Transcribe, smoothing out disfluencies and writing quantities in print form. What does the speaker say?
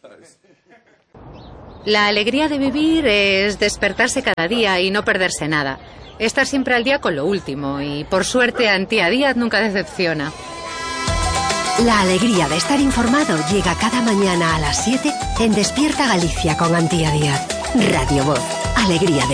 La alegría de vivir es despertarse cada día y no perderse nada. Estar siempre al día con lo último y, por suerte, Antía Díaz nunca decepciona. La alegría de estar informado llega cada mañana a las 7 en Despierta Galicia con Antía Díaz. Radio Voz. Alegría de